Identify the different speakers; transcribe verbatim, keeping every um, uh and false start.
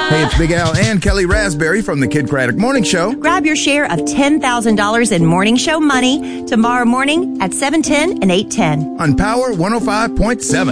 Speaker 1: Hey, it's Big Al and Kelly Raspberry from the Kid Craddock Morning Show.
Speaker 2: Grab your share of ten thousand dollars in morning show money tomorrow morning at seven ten and eight ten.
Speaker 1: On Power one oh five point seven.